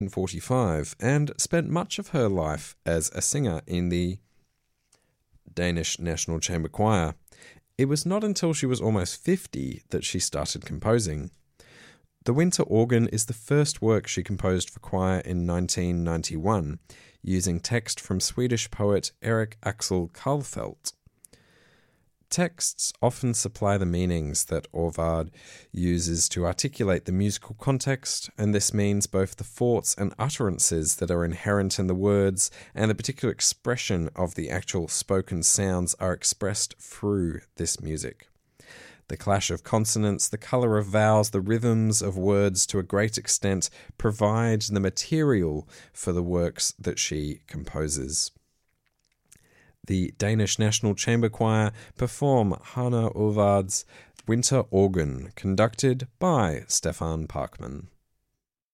1945 and spent much of her life as a singer in the Danish National Chamber Choir. It was not until she was almost 50 that she started composing. The Winter Organ is the first work she composed for choir in 1991, using text from Swedish poet Erik Axel Karlfeldt. Texts often supply the meanings that Orvad uses to articulate the musical context, and this means both the thoughts and utterances that are inherent in the words and the particular expression of the actual spoken sounds are expressed through this music. The clash of consonants, the colour of vowels, the rhythms of words to a great extent provide the material for the works that she composes. The Danish National Chamber Choir perform Hanna Orvad's Winter Organ, conducted by Stefan Parkman.